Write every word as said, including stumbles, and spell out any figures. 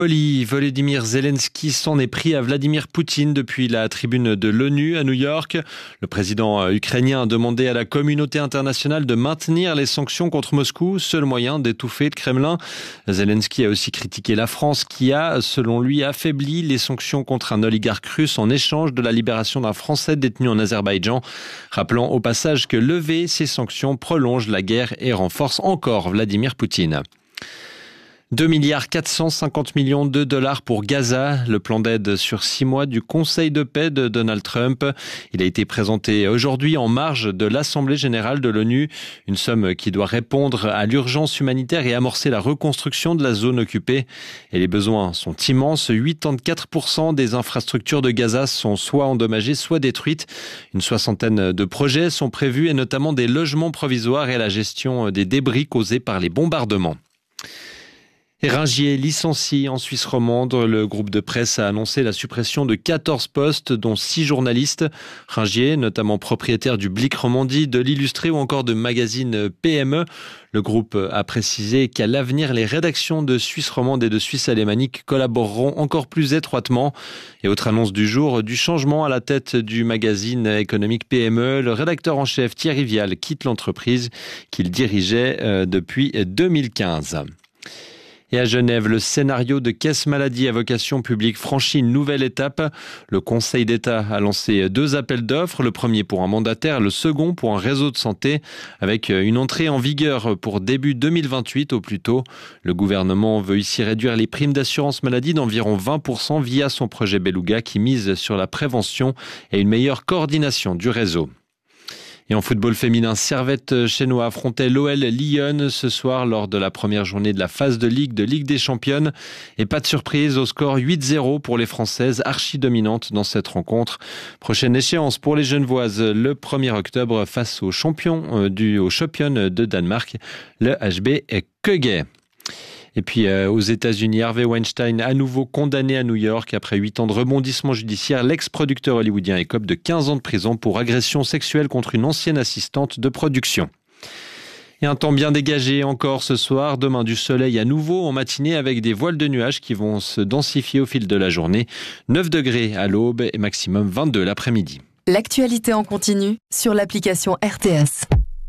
Volodymyr Zelensky s'en est pris à Vladimir Poutine depuis la tribune de l'ONU à New York. Le président ukrainien a demandé à la communauté internationale de maintenir les sanctions contre Moscou, seul moyen d'étouffer le Kremlin. Zelensky a aussi critiqué la France qui a, selon lui, affaibli les sanctions contre un oligarque russe en échange de la libération d'un Français détenu en Azerbaïdjan, rappelant au passage que lever ces sanctions prolonge la guerre et renforce encore Vladimir Poutine. deux milliards quatre cent cinquante millions de dollars pour Gaza, le plan d'aide sur six mois du Conseil de paix de Donald Trump. Il a été présenté aujourd'hui en marge de l'Assemblée générale de l'ONU, une somme qui doit répondre à l'urgence humanitaire et amorcer la reconstruction de la zone occupée. Et les besoins sont immenses, quatre-vingt-quatorze pour cent des infrastructures de Gaza sont soit endommagées, soit détruites. Une soixantaine de projets sont prévus et notamment des logements provisoires et la gestion des débris causés par les bombardements. Et Ringier licencie en Suisse romande. Le groupe de presse a annoncé la suppression de quatorze postes, dont six journalistes. Ringier, notamment propriétaire du Blick Romandie, de l'Illustré ou encore de magazine P M E. Le groupe a précisé qu'à l'avenir, les rédactions de Suisse romande et de Suisse alémanique collaboreront encore plus étroitement. Et autre annonce du jour, du changement à la tête du magazine économique P M E. Le rédacteur en chef Thierry Vial quitte l'entreprise qu'il dirigeait depuis deux mille quinze. Et à Genève, le scénario de caisse maladie à vocation publique franchit une nouvelle étape. Le Conseil d'État a lancé deux appels d'offres, le premier pour un mandataire, le second pour un réseau de santé, avec une entrée en vigueur pour début deux mille vingt-huit au plus tôt. Le gouvernement veut ici réduire les primes d'assurance maladie d'environ vingt pour cent via son projet Beluga qui mise sur la prévention et une meilleure coordination du réseau. Et en football féminin, Servette Chénois affrontait l'O L Lyon ce soir lors de la première journée de la phase de Ligue de Ligue des Championnes. Et pas de surprise au score huit zéro pour les Françaises, archi-dominantes dans cette rencontre. Prochaine échéance pour les Genevoises le premier octobre face aux champions du au champion de Danemark, le H B Køge. Et puis euh, aux États-Unis, Harvey Weinstein à nouveau condamné à New York après huit ans de rebondissement judiciaire. L'ex-producteur hollywoodien écope de quinze ans de prison pour agression sexuelle contre une ancienne assistante de production. Et un temps bien dégagé encore ce soir. Demain, du soleil à nouveau en matinée avec des voiles de nuages qui vont se densifier au fil de la journée. neuf degrés à l'aube et maximum vingt-deux l'après-midi. L'actualité en continu sur l'application R T S.